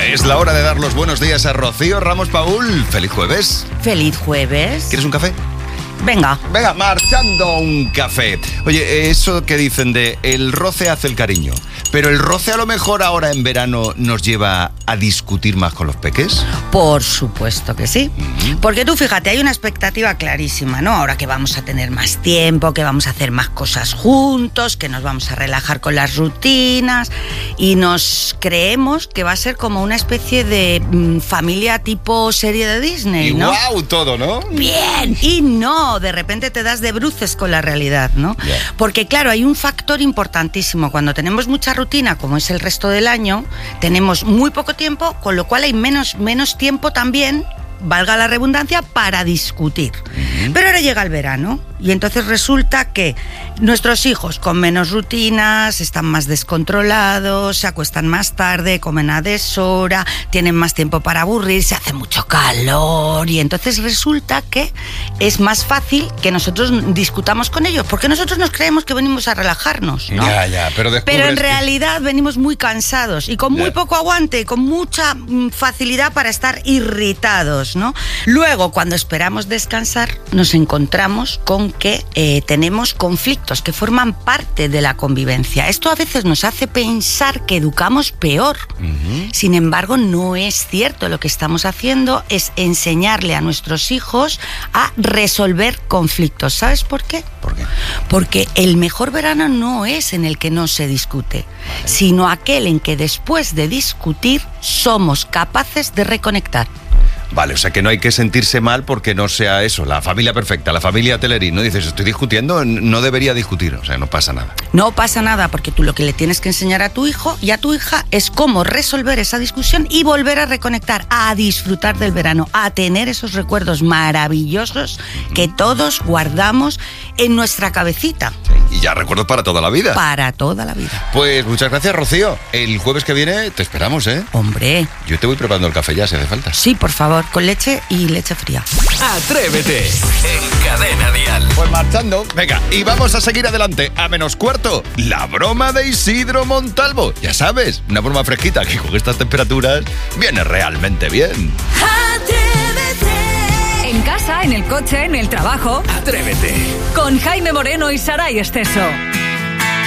Es la hora de dar los buenos días a Rocío Ramos Paul. ¡Feliz jueves! ¡Feliz jueves! ¿Quieres un café? Venga, marchando un café. Oye, eso que dicen de el roce hace el cariño, pero el roce a lo mejor ahora en verano nos lleva a discutir más con los peques. por supuesto que sí. Porque tú fíjate, hay una expectativa clarísima, ¿no? Ahora que vamos a tener más tiempo, que vamos a hacer más cosas juntos, que nos vamos a relajar con las rutinas y nos creemos que va a ser como una especie de familia tipo serie de Disney, Y ¿no? guau, todo, ¿no? Bien, y no, de repente te das de bruces con la realidad, ¿no? Yeah. Porque claro, hay un factor importantísimo. Cuando tenemos mucha rutina, como es el resto del año, tenemos muy poco tiempo, con lo cual hay menos tiempo también, valga la redundancia, para discutir. Pero ahora llega el verano y entonces resulta que nuestros hijos con menos rutinas, están más descontrolados, se acuestan más tarde, comen a deshora, tienen más tiempo para aburrirse, hace mucho calor y entonces resulta que es más fácil que nosotros discutamos con ellos, porque nosotros nos creemos que venimos a relajarnos, ¿no? Ya, pero descubres Pero en que- realidad venimos muy cansados y con muy Ya. poco aguante, con mucha facilidad para estar irritados, ¿no? Luego, cuando esperamos descansar, nos encontramos con que tenemos conflictos que forman parte de la convivencia. Esto a veces nos hace pensar que educamos peor. Sin embargo, no es cierto. Lo que estamos haciendo es enseñarle a nuestros hijos a resolver conflictos. ¿Sabes por qué? ¿Por qué? Porque el mejor verano no es en el que no se discute, sino aquel en que después de discutir somos capaces de reconectar. Vale, o sea que no hay que sentirse mal porque no sea eso, la familia perfecta, la familia Telerín. No dices, estoy discutiendo, no debería discutir, o sea, no pasa nada. No pasa nada, porque tú lo que le tienes que enseñar a tu hijo y a tu hija es cómo resolver esa discusión y volver a reconectar, a disfrutar del verano, a tener esos recuerdos maravillosos que todos guardamos en nuestra cabecita. Y ya recuerdos para toda la vida. Para toda la vida. Pues muchas gracias, Rocío. El jueves que viene te esperamos, ¿eh? Hombre, Yo te voy preparando el café ya, si hace falta. sí, por favor, con leche y leche fría. Atrévete en Cadena Dial. Pues marchando. Venga, y vamos a seguir adelante. A menos cuarto, la broma de Isidro Montalvo. Ya sabes, una broma fresquita que con estas temperaturas viene realmente bien. En casa, en el coche, en el trabajo. Atrévete. Con Jaime Moreno y Saray Esteso.